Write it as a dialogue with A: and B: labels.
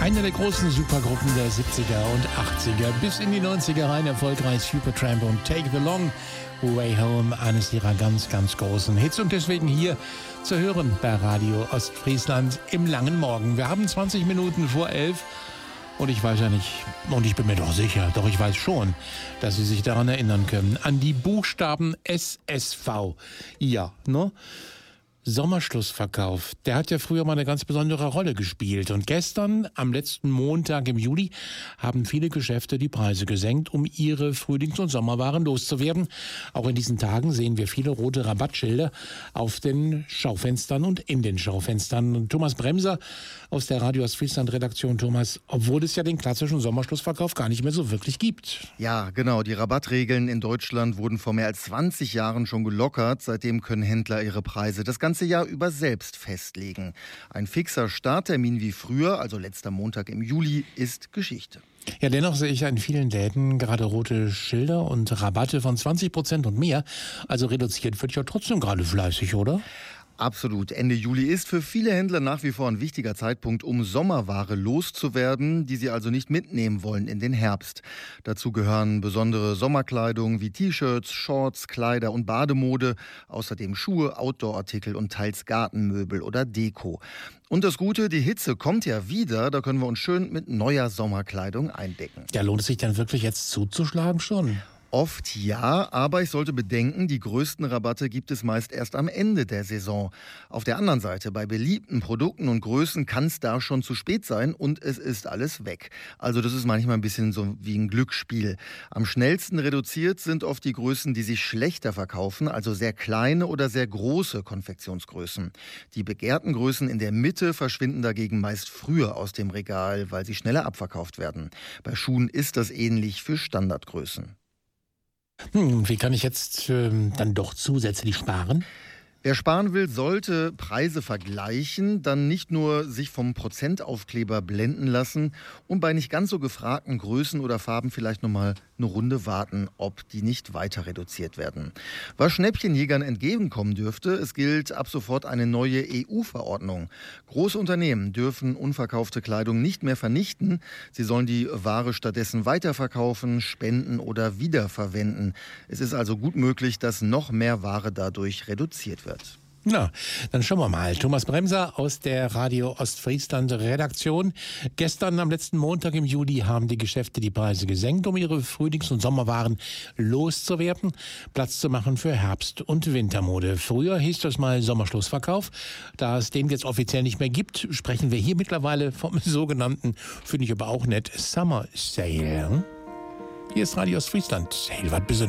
A: Eine der großen Supergruppen der 70er und 80er bis in die 90er rein erfolgreich. Supertramp und Take the Long Way Home, eines ihrer ganz, ganz großen Hits. Und deswegen hier zu hören bei Radio Ostfriesland im langen Morgen. Wir haben 20 Minuten vor 11 und ich weiß ja nicht, und ich bin mir doch sicher, doch ich weiß schon, dass Sie sich daran erinnern können, an die Buchstaben SSV. Ja, ne? Sommerschlussverkauf, der hat ja früher mal eine ganz besondere Rolle gespielt. Und gestern, am letzten Montag im Juli, haben viele Geschäfte die Preise gesenkt, um ihre Frühlings- und Sommerwaren loszuwerden. Auch in diesen Tagen sehen wir viele rote Rabattschilder auf den Schaufenstern und in den Schaufenstern. Und Thomas Bremser aus der Radio Ostfriesland-Redaktion. Thomas, obwohl es ja den klassischen Sommerschlussverkauf gar nicht mehr so wirklich gibt.
B: Ja, genau. Die Rabattregeln in Deutschland wurden vor mehr als 20 Jahren schon gelockert. Seitdem können Händler ihre Preise das ganze Jahr über selbst festlegen. Ein fixer Starttermin wie früher, also letzter Montag im Juli, ist Geschichte.
A: Ja, dennoch sehe ich in vielen Läden gerade rote Schilder und Rabatte von 20% und mehr. Also reduziert wird ja trotzdem gerade fleißig, oder?
B: Absolut. Ende Juli ist für viele Händler nach wie vor ein wichtiger Zeitpunkt, um Sommerware loszuwerden, die sie also nicht mitnehmen wollen in den Herbst. Dazu gehören besondere Sommerkleidung wie T-Shirts, Shorts, Kleider und Bademode, außerdem Schuhe, Outdoor-Artikel und teils Gartenmöbel oder Deko. Und das Gute, die Hitze kommt ja wieder, da können wir uns schön mit neuer Sommerkleidung eindecken.
A: Ja, lohnt es sich dann wirklich jetzt zuzuschlagen schon?
B: Oft ja, aber ich sollte bedenken, die größten Rabatte gibt es meist erst am Ende der Saison. Auf der anderen Seite, bei beliebten Produkten und Größen kann es da schon zu spät sein und es ist alles weg. Also das ist manchmal ein bisschen so wie ein Glücksspiel. Am schnellsten reduziert sind oft die Größen, die sich schlechter verkaufen, also sehr kleine oder sehr große Konfektionsgrößen. Die begehrten Größen in der Mitte verschwinden dagegen meist früher aus dem Regal, weil sie schneller abverkauft werden. Bei Schuhen ist das ähnlich für Standardgrößen.
A: Wie kann ich jetzt dann doch zusätzlich sparen?
B: Wer sparen will, sollte Preise vergleichen, dann nicht nur sich vom Prozentaufkleber blenden lassen und bei nicht ganz so gefragten Größen oder Farben vielleicht nochmal eine Runde warten, ob die nicht weiter reduziert werden. Was Schnäppchenjägern entgegenkommen dürfte, es gilt ab sofort eine neue EU-Verordnung. Große Unternehmen dürfen unverkaufte Kleidung nicht mehr vernichten. Sie sollen die Ware stattdessen weiterverkaufen, spenden oder wiederverwenden. Es ist also gut möglich, dass noch mehr Ware dadurch reduziert wird.
A: Na, dann schauen wir mal. Thomas Bremser aus der Radio Ostfriesland Redaktion. Gestern am letzten Montag im Juli haben die Geschäfte die Preise gesenkt, um ihre Frühlings- und Sommerwaren loszuwerden, Platz zu machen für Herbst- und Wintermode. Früher hieß das mal Sommerschlussverkauf. Da es den jetzt offiziell nicht mehr gibt, sprechen wir hier mittlerweile vom sogenannten, finde ich aber auch nett, Summer Sale. Hier ist Radio Ostfriesland. Hilvard Büsel.